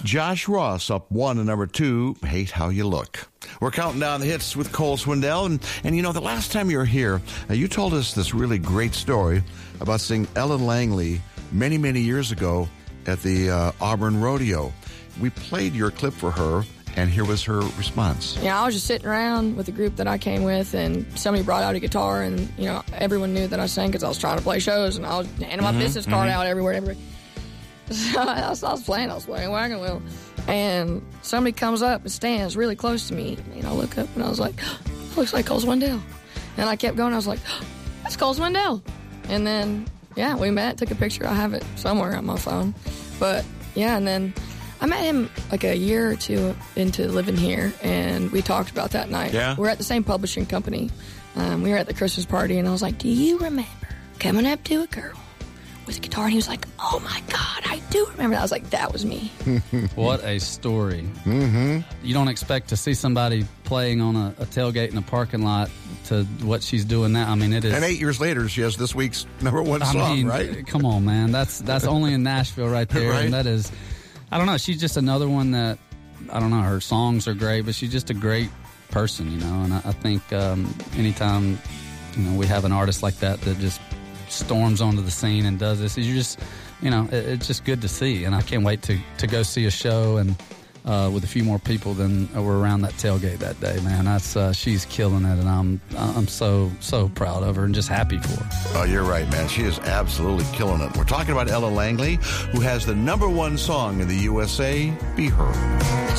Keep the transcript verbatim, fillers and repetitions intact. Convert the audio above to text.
Josh Ross up one and number two, Hate How You Look. We're counting down the hits with Cole Swindell. And, and you know, the last time you were here, uh, you told us this really great story about seeing Ellen Langley many, many years ago at the uh, Auburn Rodeo. We played your clip for her, and here was her response. Yeah, I was just sitting around with the group that I came with, and somebody brought out a guitar, and, you know, everyone knew that I sang because I was trying to play shows, and I was handing my mm-hmm, business card mm-hmm. out everywhere, everywhere. So I was, I was playing, I was playing Wagon Wheel, and somebody comes up and stands really close to me, and I look up, and I was like, oh, that looks like Cole Swindell. And I kept going, I was like, oh, that's Cole Swindell. And then, yeah, we met, took a picture. I have it somewhere on my phone. But, yeah, and then I met him like a year or two into living here, and we talked about that night. Yeah. We're at the same publishing company. Um, we were at the Christmas party, and I was like, do you remember coming up to a girl with a guitar? And he was like, oh, my God, I do remember that. I was like, that was me. What a story. Mm-hmm. You don't expect to see somebody playing on a, a tailgate in a parking lot to what she's doing now. I mean, it is. And eight years later, she has this week's number one I song, mean, right? Come on, man. That's that's only in Nashville right there. Right? And that is, I don't know. She's just another one that, I don't know, her songs are great, but she's just a great person, you know. And I, I think um, anytime, you know, we have an artist like that that just storms onto the scene and does this, you just, you know, it, it's just good to see. And I can't wait to, to go see a show and uh, with a few more people than were around that tailgate that day, man. That's uh, she's killing it, and I'm I'm so so proud of her and just happy for her. Oh, you're right, man. She is absolutely killing it. We're talking about Ellen Langley, who has the number one song in the U S A, Be Her.